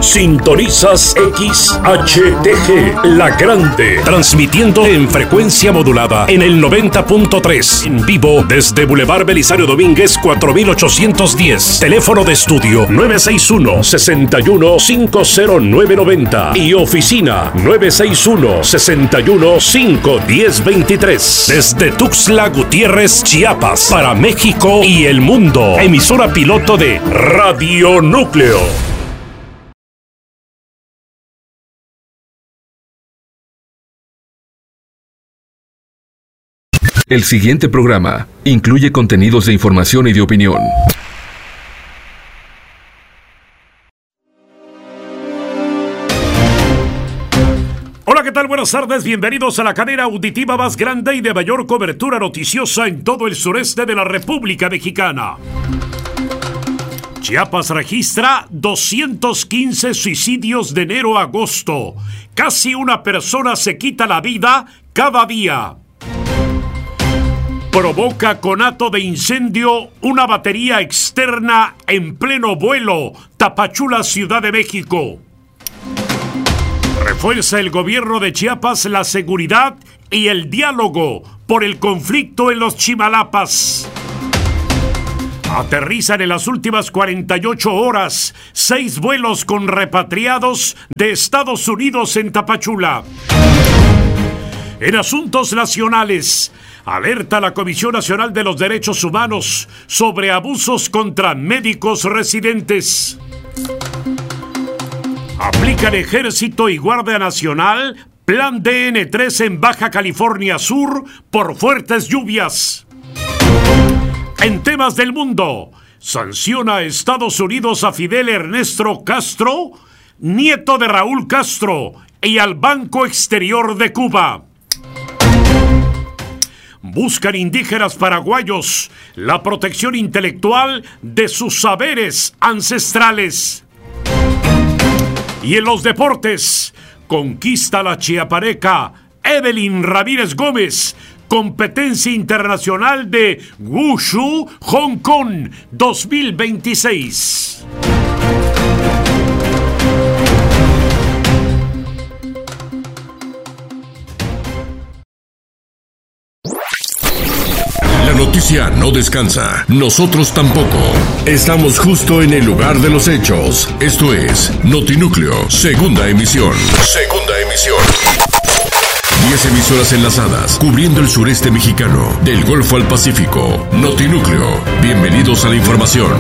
Sintonizas XHTG, La Grande, transmitiendo en frecuencia modulada en el 90.3, en vivo desde Boulevard Belisario Domínguez 4810, teléfono de estudio 961-61-50990 y oficina 961-61-51023, desde Tuxtla Gutiérrez, Chiapas, para México y el mundo, emisora piloto de Radio Núcleo. El siguiente programa incluye contenidos de información y de opinión. Hola, ¿qué tal? Buenas tardes, bienvenidos a la cadena auditiva más grande y de mayor cobertura noticiosa en todo el sureste de la República Mexicana. Chiapas registra 215 suicidios de enero a agosto. Casi una persona se quita la vida cada día. Provoca conato de incendio una batería externa en pleno vuelo, Tapachula, Ciudad de México. Refuerza el gobierno de Chiapas la seguridad y el diálogo por el conflicto en los Chimalapas. Aterrizan en las últimas 48 horas 6 vuelos con repatriados de Estados Unidos en Tapachula. En asuntos nacionales, alerta la Comisión Nacional de los Derechos Humanos sobre abusos contra médicos residentes. Aplican Ejército y Guardia Nacional Plan DN3 en Baja California Sur por fuertes lluvias. En temas del mundo, sanciona a Estados Unidos a Fidel Ernesto Castro, nieto de Raúl Castro, y al Banco Exterior de Cuba. Buscan indígenas paraguayos la protección intelectual de sus saberes ancestrales. Y en los deportes, conquista la chiapaneca Evelyn Ramírez Gómez, competencia internacional de Wushu Hong Kong 2026. La noticia no descansa, nosotros tampoco. Estamos justo en el lugar de los hechos. Esto es Notinúcleo, segunda emisión. 10 emisoras enlazadas, cubriendo el sureste mexicano, del Golfo al Pacífico. Notinúcleo, bienvenidos a la información.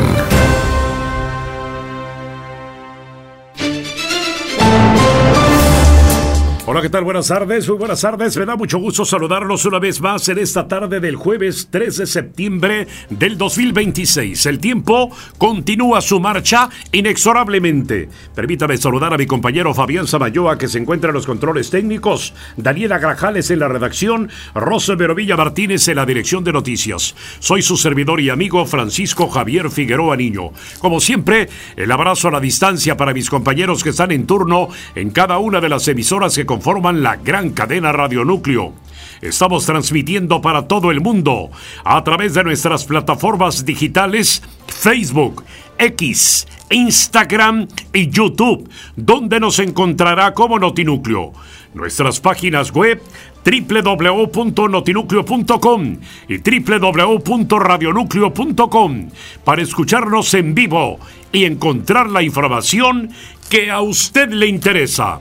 Hola, ¿qué tal? Buenas tardes, muy buenas tardes. Me da mucho gusto saludarlos una vez más en esta tarde del jueves 3 de septiembre del 2026. El tiempo continúa su marcha inexorablemente. Permítame saludar a mi compañero Fabián Samayoa, que se encuentra en los controles técnicos, Daniela Grajales en la redacción, Rosa Verovilla Martínez en la dirección de noticias. Soy su servidor y amigo Francisco Javier Figueroa Niño. Como siempre, el abrazo a la distancia para mis compañeros que están en turno en cada una de las emisoras que conforman la gran cadena Radio Núcleo. Estamos transmitiendo para todo el mundo a través de nuestras plataformas digitales Facebook, X, Instagram y YouTube, donde nos encontrará como Notinúcleo. Nuestras páginas web www.notinucleo.com y www.radionucleo.com para escucharnos en vivo y encontrar la información que a usted le interesa.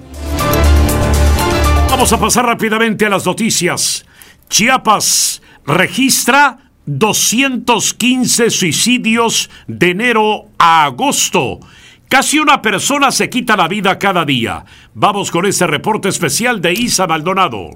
Vamos a pasar rápidamente a las noticias. Chiapas registra 215 suicidios de enero a agosto. Casi una persona se quita la vida cada día. Vamos con este reporte especial de Isa Maldonado.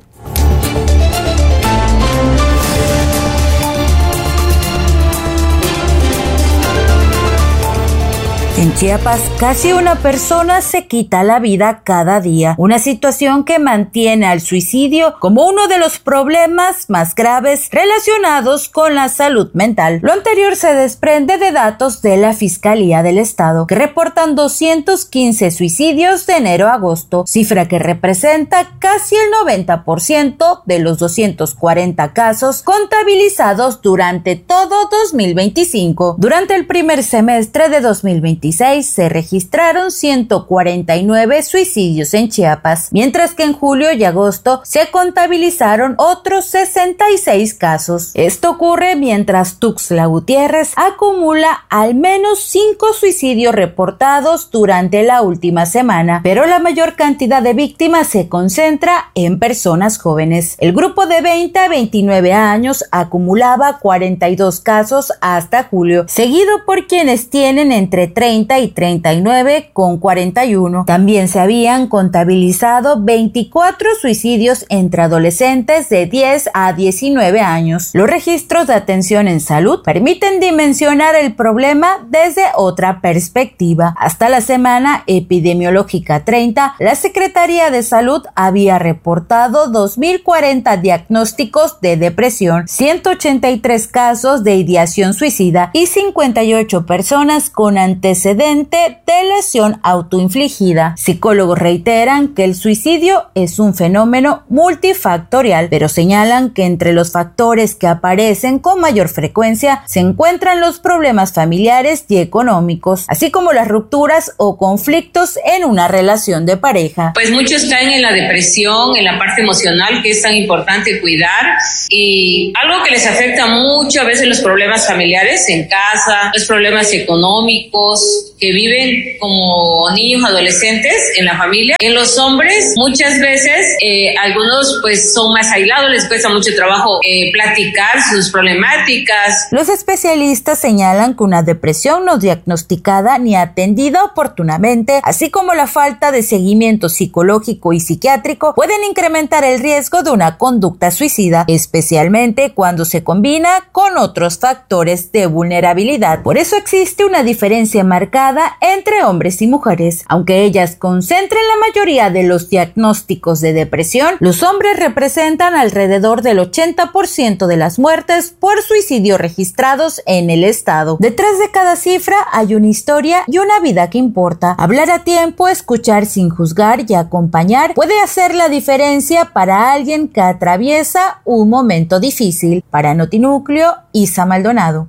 En Chiapas, casi una persona se quita la vida cada día, una situación que mantiene al suicidio como uno de los problemas más graves relacionados con la salud mental. Lo anterior se desprende de datos de la Fiscalía del Estado, que reportan 215 suicidios de enero a agosto, cifra que representa casi el 90% de los 240 casos contabilizados durante todo 2025. Durante el primer semestre de 2025, 2026 se registraron 149 suicidios en Chiapas, mientras que en julio y agosto se contabilizaron otros 66 casos. Esto ocurre mientras Tuxtla Gutiérrez acumula al menos 5 suicidios reportados durante la última semana, pero la mayor cantidad de víctimas se concentra en personas jóvenes. El grupo de 20 a 29 años acumulaba 42 casos hasta julio, seguido por quienes tienen entre 30 y 39 con 41. También se habían contabilizado 24 suicidios entre adolescentes de 10 a 19 años. Los registros de atención en salud permiten dimensionar el problema desde otra perspectiva. Hasta la semana epidemiológica 30, la Secretaría de Salud había reportado 2.040 diagnósticos de depresión, 183 casos de ideación suicida y 58 personas con antecedente de lesión autoinfligida. Psicólogos reiteran que el suicidio es un fenómeno multifactorial, pero señalan que entre los factores que aparecen con mayor frecuencia se encuentran los problemas familiares y económicos, así como las rupturas o conflictos en una relación de pareja. Pues muchos caen en la depresión, en la parte emocional, que es tan importante cuidar, y algo que les afecta mucho a veces los problemas familiares en casa, los problemas económicos que viven como niños adolescentes en la familia. En los hombres muchas veces algunos pues son más aislados, les cuesta mucho trabajo platicar sus problemáticas. Los especialistas señalan que una depresión no diagnosticada ni atendida oportunamente, así como la falta de seguimiento psicológico y psiquiátrico, pueden incrementar el riesgo de una conducta suicida, especialmente cuando se combina con otros factores de vulnerabilidad. Por eso existe una diferencia marcada entre hombres y mujeres. Aunque ellas concentren la mayoría de los diagnósticos de depresión, los hombres representan alrededor del 80% de las muertes por suicidio registrados en el estado. Detrás de cada cifra hay una historia y una vida que importa. Hablar a tiempo, escuchar sin juzgar y acompañar puede hacer la diferencia para alguien que atraviesa un momento difícil. Para Notinúcleo, Isa Maldonado.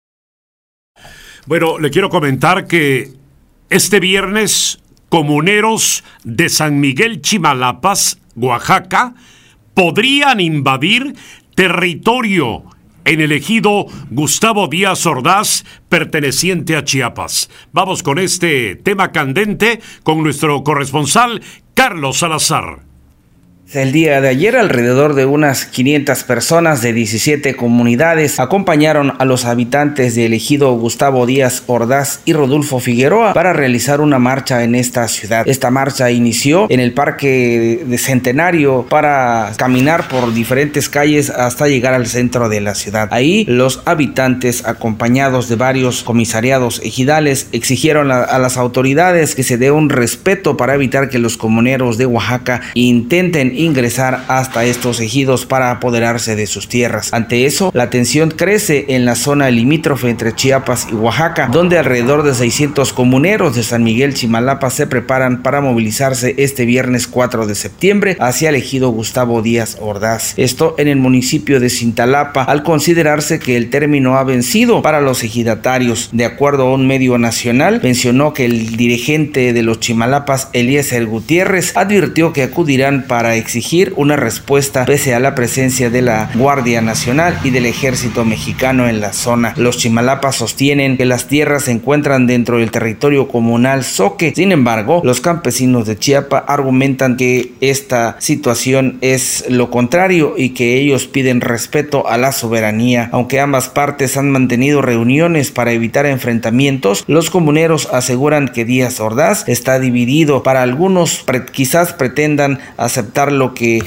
Bueno, le quiero comentar que este viernes comuneros de San Miguel Chimalapas, Oaxaca, podrían invadir territorio en el ejido Gustavo Díaz Ordaz, perteneciente a Chiapas. Vamos con este tema candente con nuestro corresponsal Carlos Salazar. El día de ayer, alrededor de unas 500 personas de 17 comunidades acompañaron a los habitantes del ejido Gustavo Díaz Ordaz y Rodolfo Figueroa para realizar una marcha en esta ciudad. Esta marcha inició en el Parque de Centenario para caminar por diferentes calles hasta llegar al centro de la ciudad. Ahí, los habitantes, acompañados de varios comisariados ejidales, exigieron a las autoridades que se dé un respeto para evitar que los comuneros de Oaxaca intenten ingresar hasta estos ejidos para apoderarse de sus tierras. Ante eso, la tensión crece en la zona limítrofe entre Chiapas y Oaxaca, donde alrededor de 600 comuneros de San Miguel Chimalapas se preparan para movilizarse este viernes 4 de septiembre hacia el ejido Gustavo Díaz Ordaz. Esto en el municipio de Cintalapa, al considerarse que el término ha vencido para los ejidatarios. De acuerdo a un medio nacional, mencionó que el dirigente de los Chimalapas, Eliezer Gutiérrez, advirtió que acudirán para exigir una respuesta pese a la presencia de la Guardia Nacional y del Ejército Mexicano en la zona. Los Chimalapas sostienen que las tierras se encuentran dentro del territorio comunal Zoque. Sin embargo, los campesinos de Chiapas argumentan que esta situación es lo contrario y que ellos piden respeto a la soberanía. Aunque ambas partes han mantenido reuniones para evitar enfrentamientos, los comuneros aseguran que Díaz Ordaz está dividido. Para algunos quizás pretendan aceptar lo que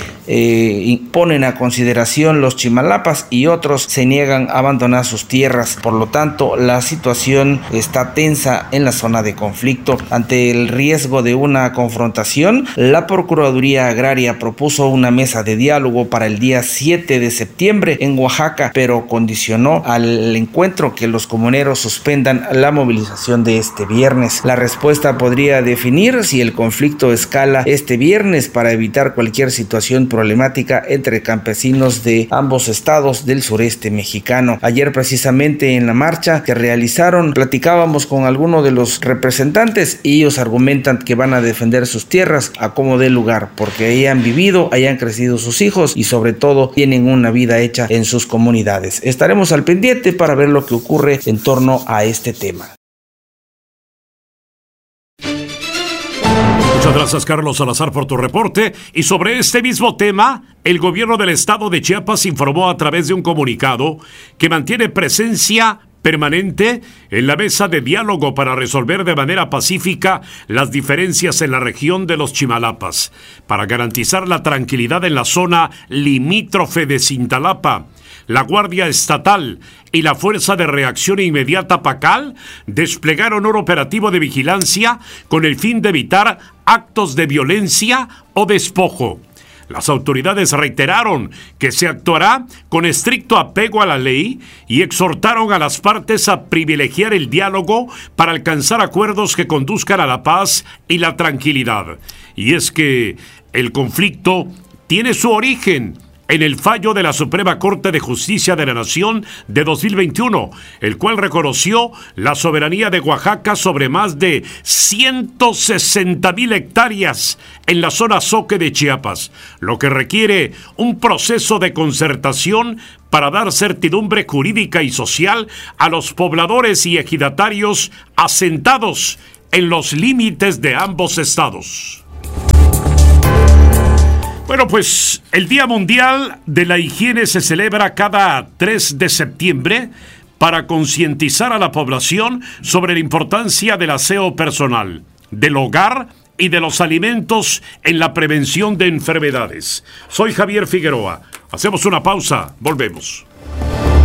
ponen a consideración los Chimalapas y otros se niegan a abandonar sus tierras. Por lo tanto, la situación está tensa en la zona de conflicto. Ante el riesgo de una confrontación, la Procuraduría Agraria propuso una mesa de diálogo para el día 7 de septiembre en Oaxaca, pero condicionó al encuentro que los comuneros suspendan la movilización de este viernes. La respuesta podría definir si el conflicto escala este viernes para evitar cualquier cualquier situación problemática entre campesinos de ambos estados del sureste mexicano. Ayer precisamente en la marcha que realizaron platicábamos con algunos de los representantes y ellos argumentan que van a defender sus tierras a como dé lugar, porque ahí han vivido, ahí han crecido sus hijos y sobre todo tienen una vida hecha en sus comunidades. Estaremos al pendiente para ver lo que ocurre en torno a este tema. Muchas gracias, Carlos Salazar, por tu reporte. Y sobre este mismo tema, el gobierno del estado de Chiapas informó a través de un comunicado que mantiene presencia permanente en la mesa de diálogo para resolver de manera pacífica las diferencias en la región de los Chimalapas, para garantizar la tranquilidad en la zona limítrofe de Cintalapa. La Guardia Estatal y la Fuerza de Reacción Inmediata PACAL desplegaron un operativo de vigilancia con el fin de evitar actos de violencia o despojo. Las autoridades reiteraron que se actuará con estricto apego a la ley y exhortaron a las partes a privilegiar el diálogo para alcanzar acuerdos que conduzcan a la paz y la tranquilidad. Y es que el conflicto tiene su origen en el fallo de la Suprema Corte de Justicia de la Nación de 2021, el cual reconoció la soberanía de Oaxaca sobre más de 160,000 hectáreas en la zona Zoque de Chiapas, lo que requiere un proceso de concertación para dar certidumbre jurídica y social a los pobladores y ejidatarios asentados en los límites de ambos estados. Bueno, pues el Día Mundial de la Higiene se celebra cada 3 de septiembre para concientizar a la población sobre la importancia del aseo personal, del hogar y de los alimentos en la prevención de enfermedades. Soy Javier Figueroa. Hacemos una pausa, volvemos.